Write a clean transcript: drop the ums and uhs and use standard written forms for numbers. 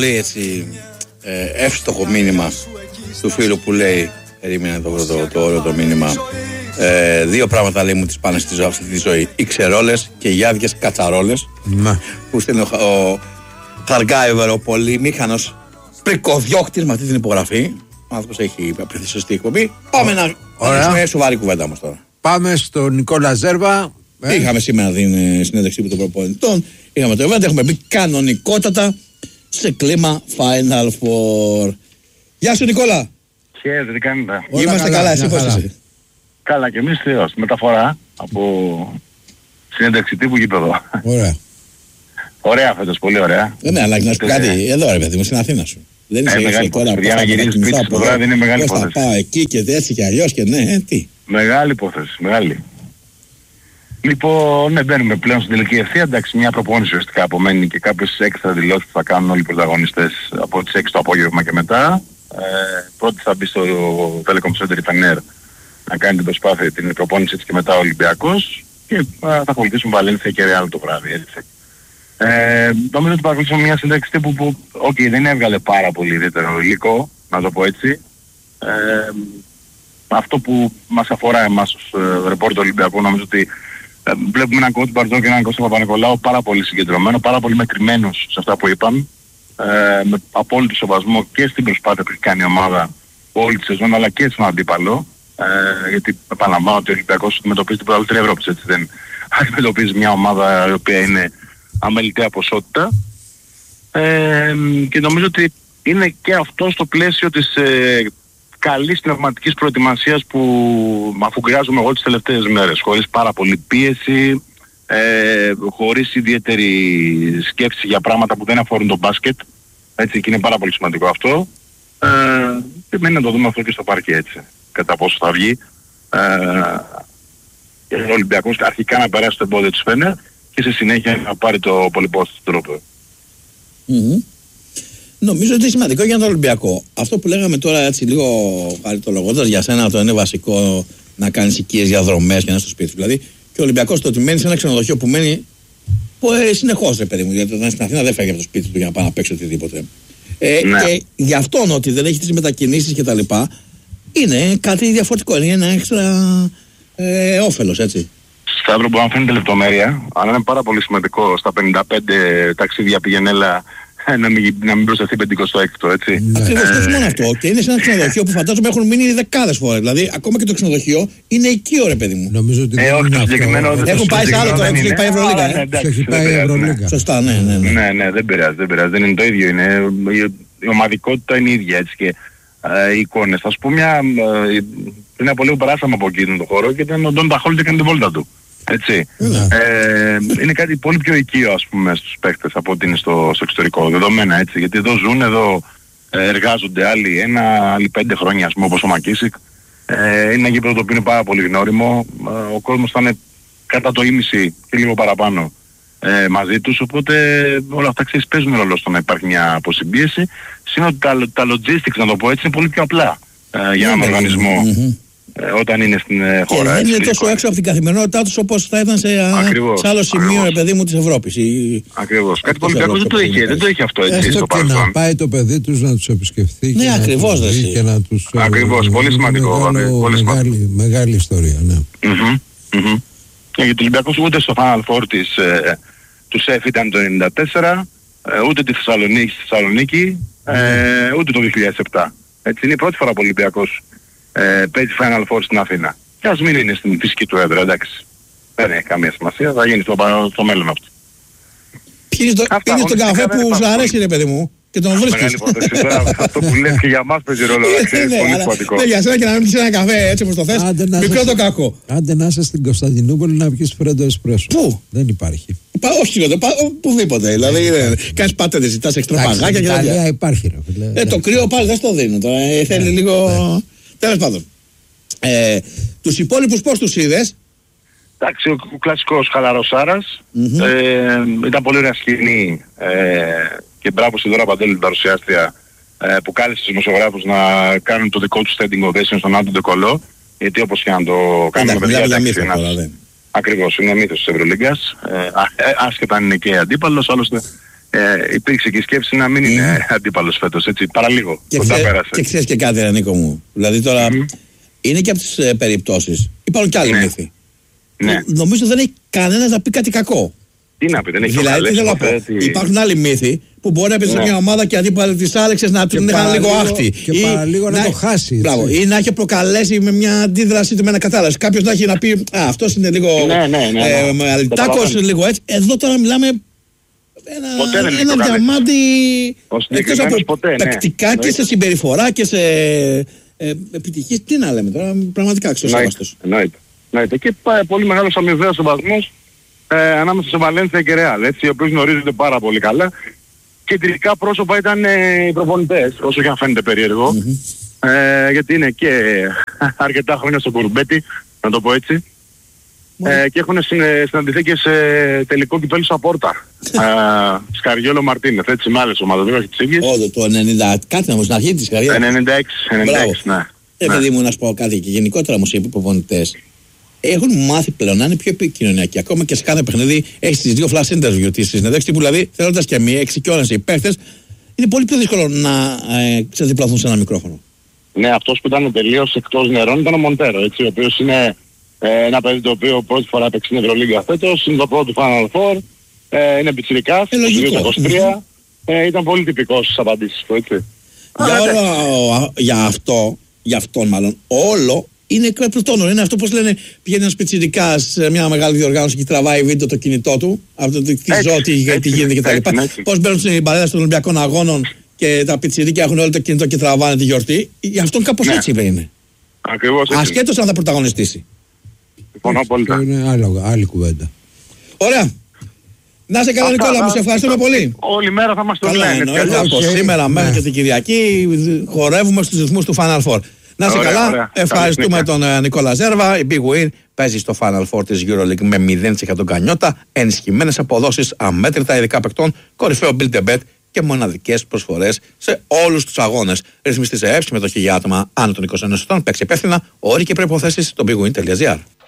Πολύ έτσι εύστοχο μήνυμα του φίλου που λέει, περίμενε το όλο το μήνυμα. Δύο πράγματα λέει μου τις πάνε στη ζωή. Οι ξερόλες και οι άδειες κατσαρόλες. Που στέλνει ο Χαργκάιβερ, ο πολυμήχανος πρικοδιώκτης με αυτή την υπογραφή. Ο άνθρωπος έχει απαιτήσει σωστή εκπομπή. Πάμε να κάνουμε σοβαρή κουβέντα μας τώρα. Πάμε στον Νικόλα Ζέρβα. Είχαμε σήμερα την συνέντευξη των προπονητών. Είχαμε το event. Έχουμε μπει κανονικότατα σε κλίμα Final Four. Γεια σου Νικόλα. Χαίρετε, τι κάνετε? Είμαστε καλά, εσύ πώς είσαι? Καλά και εμείς θεός. Μεταφορά από συνέντευξη τύπου γήπεδο. Ωραία. Ωραία φέτος, πολύ ωραία. Ναι, αλλά να σου πει κάτι, εδώ ρε παιδί μου, στην Αθήνα σου. Δεν είσαι μεγάλη τώρα υπόθεση. Για να γυρίσεις σπίτι το βράδυ είναι μεγάλη υπόθεση. Πώς θα πάω εκεί και έτσι και αλλιώς και ναι, τι. Μεγάλη υπόθεση, μεγάλη. Λοιπόν, ναι, μπαίνουμε πλέον στην τελική ευθεία. Εντάξει, μια προπόνηση ουσιαστικά απομένει και κάποιες έξτρα δηλώσεις που θα κάνουν όλοι οι πρωταγωνιστές από τις 6 το απόγευμα και μετά. Πρώτη θα μπει στο Telecom Center η Φενέρ να κάνει την προσπάθεια, την προπόνηση της και μετά ο Ολυμπιακός και θα ακολουθήσουν Βαλένθια και Ρεάλ το βράδυ, έτσι. Νομίζω ότι παρακολουθήσαμε μια σύνταξη τύπου που δεν έβγαλε πάρα πολύ ιδιαίτερο υλικό, να το πω έτσι. Αυτό που μας αφορά εμάς ως ρεπόρτερ Ολυμπιακού, νομίζω ότι βλέπουμε έναν Κώτη Μπαρτζό και έναν Κώστα Παπα-Νικολάου πάρα πολύ συγκεντρωμένο, πάρα πολύ μετρημένος σε αυτά που είπαν, με απόλυτο σεβασμό και στην προσπάθεια που έχει κάνει η ομάδα όλη τη σεζόν, αλλά και στον αντίπαλο, γιατί επαναλαμβάνω ότι ο Ολυμπιακός αντιμετωπίζει την πρωταθλήτρια Ευρώπης, έτσι, δεν αντιμετωπίζει μια ομάδα η οποία είναι αμεληταία ποσότητα, και νομίζω ότι είναι και αυτό στο πλαίσιο της καλής πνευματικής προετοιμασίας που αφουγκράζουμε εγώ τις τελευταίες μέρες, χωρίς πάρα πολύ πίεση, χωρίς ιδιαίτερη σκέψη για πράγματα που δεν αφορούν το μπάσκετ, έτσι, και είναι πάρα πολύ σημαντικό αυτό, και μένει να το δούμε αυτό και στο πάρκι, έτσι, κατά πόσο θα βγει ο Ολυμπιακός αρχικά να περάσει το εμπόδιο της Φένερ και σε συνέχεια να πάρει το πολυπόστο τρόπο. Νομίζω ότι είναι σημαντικό για τον Ολυμπιακό. Αυτό που λέγαμε τώρα έτσι λίγο χαριτολογώντας για σένα, το είναι βασικό να κάνεις οικίες διαδρομές και να είσαι στο σπίτι. Δηλαδή και ο Ολυμπιακός το ότι μένει σε ένα ξενοδοχείο που μένει συνεχώς, ρε παιδί μου, γιατί όταν στην Αθήνα δεν φεύγει από το σπίτι του για να πάει να παίξει οτιδήποτε. Ναι. Και γι' αυτόν ότι δεν έχει τις μετακινήσεις κτλ. Είναι κάτι διαφορετικό, είναι ένα έξτρα όφελος, έτσι. Σταύρο, μπορεί να φαίνεται λεπτομέρεια, αλλά είναι πάρα πολύ σημαντικό στα 55 ταξίδια πηγενέλα να μην προσταθεί 56ο, έτσι. Ακριβώς, όχι μόνο αυτό. Και είναι σε ένα ξενοδοχείο που φαντάζομαι έχουν μείνει δεκάδες φορές. Δηλαδή, ακόμα και το ξενοδοχείο είναι οικείο, ρε παιδί μου. Νομίζω ότι όχι, το συγκεκριμένο. Έχουν πάει σε άλλο τώρα, έχει πάει Ευρωλίγα. Έχει πάει Ευρωλίγα. Σωστά, ναι. Ναι, δεν πειράζει. Δεν είναι το ίδιο. Η ομαδικότητα είναι η ίδια, έτσι, και οι εικόνες. Θα σου πω πριν από λίγο περάσαμε από εκεί τον χώρο και ήταν ο Ντόν Ταχόλ και έκανε την βόλτα του. Έτσι. Είναι κάτι πολύ πιο οικείο, ας πούμε, στους παίκτες από ότι είναι στο εξωτερικό. Δεδομένα, έτσι. Γιατί εδώ ζουν, εδώ εργάζονται άλλοι άλλοι 5 χρόνια, ας πούμε, όπως ο Μακίσικ. Είναι ένα γήπεδο το οποίο είναι πάρα πολύ γνώριμο. Ο κόσμος θα είναι κατά το ίμιση και λίγο παραπάνω μαζί τους. Οπότε όλα αυτά παίζουν ρόλο στο να υπάρχει μια αποσυμπίεση. Συν τα logistics, να το πω έτσι, είναι πολύ πιο απλά για έναν οργανισμό. Όταν είναι στην χώρα. Και δεν είναι τόσο έξω από την καθημερινότητά τους όπως θα ήταν σε άλλο σημείο, ρε παιδί μου, της Ευρώπης. Ακριβώς. Κάτι πολύ κακό δεν το είχε αυτό, έτσι, στο παρελθόν. Και να πάει το παιδί τους να τους επισκεφθεί. Ναι, ακριβώς. Ακριβώς, πολύ σημαντικό. Μεγάλη ιστορία, ναι. Γιατί ο Ολυμπιακός ούτε στο Final Four του ΣΕΦ ήταν το 1994, ούτε τη Θεσσαλονίκη, ούτε το 2007. Έτσι, είναι η πρώτη φορά που ο Ολυμπιακός παίζει Final Four στην Αθήνα. Και ας μην είναι στην φυσική του έδρα, εντάξει. Δεν έχει καμία σημασία, θα γίνει στο μέλλον αυτό. Είναι τον καφέ που σου αρέσει, ρε παιδί μου, και τον βρίσκεις. Αυτό που λες και για μας παίζει ρόλο, είναι πολύ σημαντικό. Ναι, για σένα και να μην πεις ένα καφέ έτσι όπως το θες, μικρό το κακό. Άντε να είσαι στην Κωνσταντινούπολη να πιεις φρέντο εσπρέσο. Πού? Δεν υπάρχει. Όχι, οπουδήποτε. Δηλαδή, κάνεις πατέντες, ζητάς έξτρα παγάκια και τέτοια. Ιταλία υπάρχει, ρε. Το κρύο πάλι δεν στο δίνουν τώρα. Θέλει λίγο. Τέλος πάντων. Τους υπόλοιπους πώς τους είδες? Εντάξει, ο κλασικός χαλαρός Άρας. Ήταν πολύ ωραία σκηνή και μπράβο στη Δώρα Παντέλου, την παρουσιάστρια, που κάλεσε τους δημοσιογράφους να κάνουν το δικό τους standing ovation στον Άντο Ντεκολό, γιατί όπως και να το κάνουμε παιδιά, εντάξει, ακριβώς, είναι μύθος της Ευρωλίγκας, άσχετα αν είναι και αντίπαλος, άλλωστε υπήρξε και η σκέψη να μην είναι αντίπαλος φέτος, έτσι, παραλίγο. Και ξέρεις και κάτι, ρε Νίκο μου. Δηλαδή τώρα είναι και από τις περιπτώσεις. Υπάρχουν και άλλοι μύθοι. Ναι. Νομίζω δεν έχει κανένας να πει κάτι κακό. Τι να πει, δεν έχει δηλαδή, τι θέλω να πω. Υπάρχουν άλλοι μύθοι που μπορεί να πει σε μια ομάδα και αντίπαλοι της Άλεξες να την είχαν λίγο άχτη. Και παραλίγο να το χάσει. Μπράβο, ή να έχει προκαλέσει με μια αντίδραση του, με ένα κατάλαση. Κάποιος να έχει να πει αυτός είναι λίγο αλυτάκος, λίγο έτσι. Εδώ τώρα μιλάμε ένα διαμάντι εκτός από τακτικά και σε συμπεριφορά και σε επιτυχίες. Τι να λέμε τώρα, πραγματικά αξιοσέβαστος. Εννοείται. Και πολύ μεγάλος αμοιβαίος συμβασμός ανάμεσα σε Βαλένθια και Ρεάλ, έτσι, οι οποίοι γνωρίζονται πάρα πολύ καλά. Κεντρικά πρόσωπα ήταν οι προπονητές, όσο και αν φαίνεται περίεργο, γιατί είναι και αρκετά χρόνια στο κουρμπέτι, να το πω έτσι, και έχουν συναντηθεί και σε τελικό κυπέλλου στα πόρτα. Σκαριόλο Μαρτίνεθ, έτσι, με άλλες ομάδες, δεν έχει τις το 90 κάτι όμως, στην αρχή της καριέρας. 96, ναι. Παιδί μου, να σου πω κάτι, και γενικότερα όμως οι προπονητές έχουν μάθει πλέον να είναι πιο επικοινωνιακοί. Ακόμα και σε κάθε παιχνίδι έχει τις δύο flash interview, τις συνεντεύξεις που δηλαδή θέλοντας και μη εξοικειώνεσαι οι παίχτες, είναι πολύ πιο δύσκολο να ξεδιπλαθούν σε ένα μικρόφωνο. Ναι, αυτός που ήταν τελείως εκτός νερών ήταν ο Μοντέρο, έτσι, ο οποίος είναι ένα παιδί το οποίο πρώτη φορά παίξει στην Ευρωλίγκα φέτος, είναι το πρώτο Final Four, είναι πιτσιρικάς, 23, ήταν πολύ τυπικός στις απαντήσεις του, έτσι. Για αυτόν μάλλον, όλο είναι εκπληκτικό. Είναι αυτό, πώς λένε, πηγαίνει ένας πιτσιρικάς σε μια μεγάλη διοργάνωση και τραβάει βίντεο το κινητό του, αυτό τι ζω, τι γίνεται κτλ. Πώς μπαίνουν στην παρέλαση των Ολυμπιακών Αγώνων και τα πιτσιρίκια έχουν όλο το κινητό και τραβάνε τη γιορτή. Για αυτόν κάπως έτσι είναι. Ακριβώς έτσι. Ασχέτως αν θα πρωταγωνιστήσει. Είναι άλλη κουβέντα. Ωραία. Να είσαι καλά, Νικόλα, μου σε ευχαριστούμε πολύ. Όλη μέρα θα μας το λένε. Από σήμερα μέχρι και την Κυριακή χορεύουμε στους ρυθμούς του Final Four. Να είσαι καλά, ευχαριστούμε τον Νικόλα Ζέρβα. Η Big Win παίζει στο Final Four της EuroLeague με 0% γκανιότα, ενισχυμένες αποδόσεις, αμέτρητα ειδικά παικτών, κορυφαίο build a bet και μοναδικές προσφορές σε όλους τους αγώνες. Ρυθμιστή σε ΕΕΠ, συμμετοχή για άτομα άνω των 21 ετών, παίξει υπεύθυνα, όροι και προϋποθέσεις στο bigwin.gr.